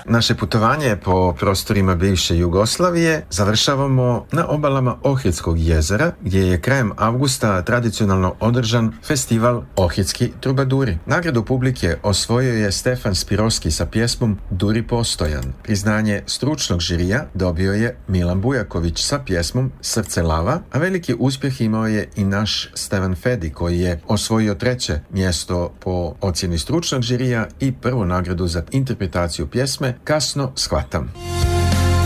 Naše putovanje po prostorima bivše Jugoslavije završavamo na obalama Ohridskog jezera, gdje je krajem avgusta tradicionalno održan festival Ohridski trubaduri. Nagradu publike osvojio je Stefan Spirovski sa pjesmom Duri postojan. Priznanje stručnog žirija dobio je Milan Bujaković sa pjesmom Srce lava, a veliki uspjeh imao je i naš Stevan Fedi, koji je osvojio 3. mjesto po ocjeni stručnog žirija i prvu nagradu za interpretaciju pjesme Kasno shvatam.